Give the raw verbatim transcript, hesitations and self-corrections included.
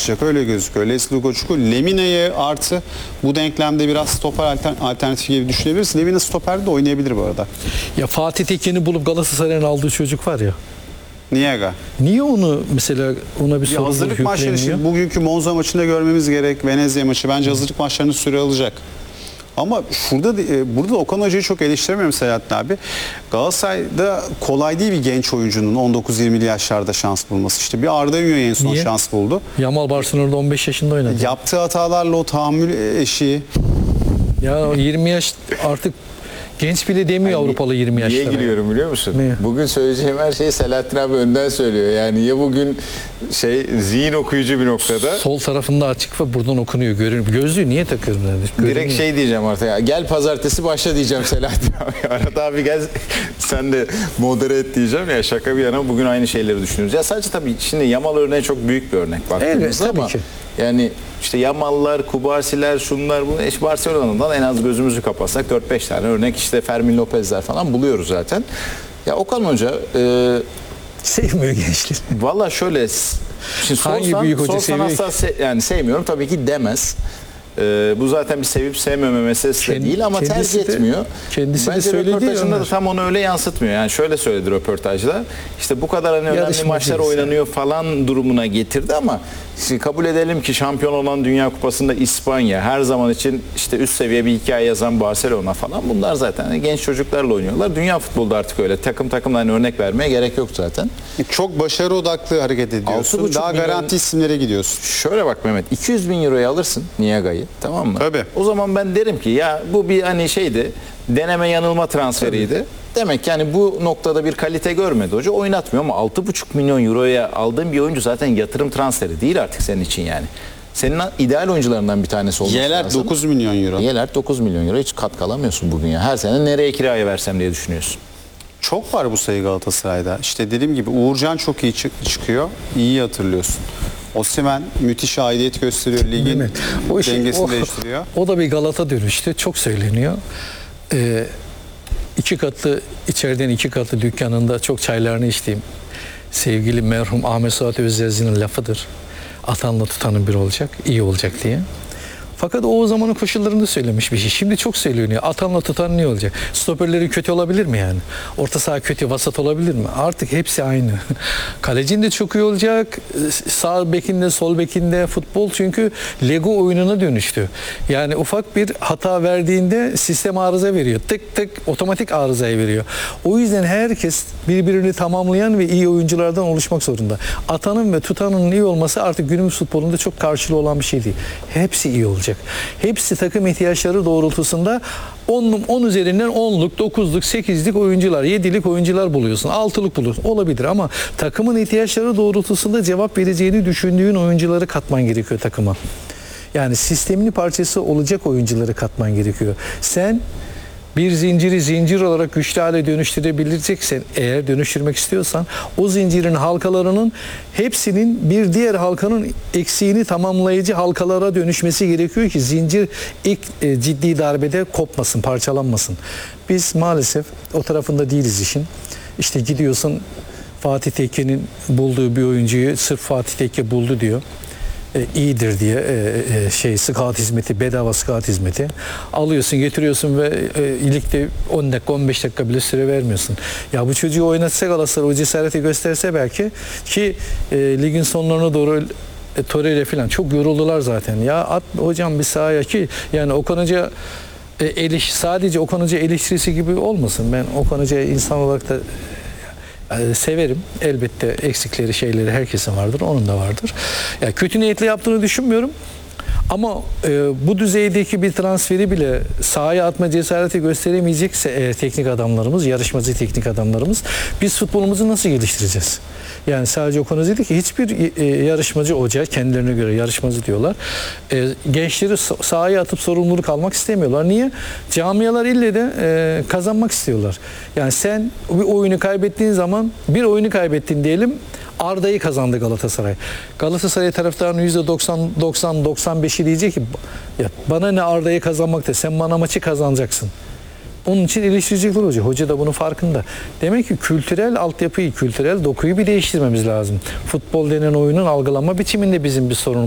başlayacak. Öyle gözüküyor. Leslie Ugochukwu, Lemine'ye artı bu denklemde biraz stoper altern- alternatifi gibi düşünebiliriz. Lemine stoperde de oynayabilir bu arada. Ya Fatih Tekin'i bulup Galatasaray'ın aldığı çocuk var ya. Niega. Niye onu mesela ona bir Bir sorumluluk hazırlık maçları yükleniyor? için bugünkü Monza maçında görmemiz gerek. Venezia maçı. Bence hazırlık maçlarını süre alacak. Ama şurada da- e, burada da Okan Hoca'yı çok eleştiremiyorum Selahattin abi. Galatasaray'da kolay değil bir genç oyuncunun on dokuz yirmili yaşlarda şans bulması. İşte bir Arda Ünlü en son Niye? şans buldu. Yamal Barcelona'da on beş yaşında oynadı. Yaptığı hatalarla o tahammül eşiği. Ya o yirmi yaş artık genç bile demiyor Avrupalı yirmi Niye yaşlara. giriyorum biliyor musun? Niye? Bugün söyleyeceğim her şeyi Selahattin abi önden söylüyor. Yani ya bugün şey zihin okuyucu bir noktada. Sol tarafında açık ve buradan okunuyor. Görünüyor. Gözlüğü niye takıyorum dedi. Direkt Görünüyor. şey diyeceğim artık. Ya, gel pazartesi başla diyeceğim Selahattin abi. Arada abi gel sen de modere et diyeceğim. Ya şaka bir yana bugün aynı şeyleri düşünüyoruz. Ya sadece tabii şimdi Yamal örneği çok büyük bir örnek baktığımızda Evet, tabii ama ki. yani işte Yamallar, Kubarsiler, şunlar bunu işte Barcelona'dan en az gözümüzü kapatsak dört beş tane örnek işte Fermin Lopez'ler falan buluyoruz zaten. Ya Okan Hoca e, Sevmiyor gençleri. valla şöyle şimdi Hangi sorsan, büyük hoca sorsan seviyor asla se- yani sevmiyorum tabii ki demez. Ee, bu zaten bir sevip sevmeme meselesi de Kend- değil ama kendisi tercih de- etmiyor. kendisi de Bence söyledi ya röportajında da Ömer. tam onu öyle yansıtmıyor. Yani şöyle söyledi röportajda. İşte bu kadar hani önemli Yarışmacıyız maçlar yani. oynanıyor falan durumuna getirdi ama şimdi kabul edelim ki şampiyon olan Dünya Kupası'nda İspanya, her zaman için işte üst seviye bir hikaye yazan Barcelona falan, bunlar zaten hani genç çocuklarla oynuyorlar. Dünya futbolda artık öyle. Takım takımdan hani örnek vermeye gerek yok zaten. Çok başarı odaklı hareket Altı ediyorsun. buçuk Daha milyon- garanti isimlere gidiyorsun. Şöyle bak Mehmet, iki yüz bin euroya alırsın Niaga'yı, tamam mı? Tabii. O zaman ben derim ki ya bu bir hani şeydi, deneme yanılma transferiydi. Demek ki yani bu noktada bir kalite görmedi hoca, oynatmıyor ama altı buçuk milyon euroya aldığın bir oyuncu zaten yatırım transferi değil artık senin için yani. Senin ideal oyuncularından bir tanesi olması Yeler lazım. dokuz milyon euro. Yeler dokuz milyon euro, hiç kat kalamıyorsun bugün ya. Her sene nereye kiraya versem diye düşünüyorsun. Çok var bu sayı Galatasaray'da. İşte dediğim gibi Uğurcan çok iyi çık- çıkıyor. İyi hatırlıyorsun. Osimhen müthiş aidiyet gösteriyor. Ligin Mehmet, o işi- dengesini o- değiştiriyor. O da bir Galata dönüştü. Çok söyleniyor. Ee, iki katlı, içeriden iki katlı dükkanında çok çaylarını içtiğim sevgili merhum Ahmet Suat Özyazi'nin lafıdır. Atanla tutanın bir olacak, iyi olacak diye. Fakat o, o zamanın koşullarında söylemiş bir şey. Şimdi çok söyleniyor. Atanla tutan ne olacak? Stoperleri kötü olabilir mi yani? Orta saha kötü, vasat olabilir mi? Artık hepsi aynı. Kalecin de çok iyi olacak. Sağ bekinde, sol bekinde futbol çünkü Lego oyununa dönüştü. Yani ufak bir hata verdiğinde sistem arıza veriyor. Tık tık otomatik arızayı veriyor. O yüzden herkes birbirini tamamlayan ve iyi oyunculardan oluşmak zorunda. Atanın ve tutanın iyi olması artık günümüz futbolunda çok karşılığı olan bir şey değil. Hepsi iyi olacak. Hepsi takım ihtiyaçları doğrultusunda on üzerinden onluk, dokuzluk, sekizlik oyuncular, yedilik oyuncular buluyorsun. altılık buluyorsun. Olabilir ama takımın ihtiyaçları doğrultusunda cevap vereceğini düşündüğün oyuncuları katman gerekiyor takıma. Yani sistemin parçası olacak oyuncuları katman gerekiyor. Sen bir zinciri zincir olarak güçlü hale dönüştürebileceksen, eğer dönüştürmek istiyorsan, o zincirin halkalarının hepsinin bir diğer halkanın eksiğini tamamlayıcı halkalara dönüşmesi gerekiyor ki zincir ilk e, ciddi darbede kopmasın, parçalanmasın. Biz maalesef o tarafında değiliz işin. İşte gidiyorsun Fatih Tekke'nin bulduğu bir oyuncuyu sırf Fatih Tekke buldu diyor. E, iyidir diye e, e, şey scout hizmeti, bedava scout hizmeti alıyorsun, getiriyorsun ve e, ligde on dakika on beş dakika bile süre vermiyorsun. Ya bu çocuğu oynatsa Galatasaray o cesareti gösterse belki ki e, ligin sonlarına doğru e, Torreira falan çok yoruldular zaten. Ya at hocam bir sahaya ki yani Okan Hoca e, eleş, sadece Okan Hoca eleştirisi gibi olmasın. Ben Okan Hoca'ya insan olarak da severim. Elbette eksikleri, şeyleri herkesin vardır. Onun da vardır. Yani kötü niyetli yaptığını düşünmüyorum. Ama e, bu düzeydeki bir transferi bile sahaya atma cesareti gösteremeyecekse e, teknik adamlarımız, yarışmacı teknik adamlarımız, biz futbolumuzu nasıl geliştireceğiz? Yani sadece o konu değil ki hiçbir e, yarışmacı hoca, kendilerine göre yarışmacı diyorlar, e, gençleri sahaya atıp sorumluluk almak istemiyorlar. Niye? Camialar ille de e, kazanmak istiyorlar. Yani sen bir oyunu kaybettiğin zaman, bir oyunu kaybettin diyelim, Arda'yı kazandı Galatasaray. Galatasaray taraftarının yüzde doksan doksan doksan beşi diyecek ki ya bana ne Arda'yı kazanmakta, sen bana maçı kazanacaksın. Onun için eleştirecekler hoca. Hoca da bunun farkında. Demek ki kültürel altyapıyı, kültürel dokuyu bir değiştirmemiz lazım. Futbol denen oyunun algılanma biçiminde bizim bir sorun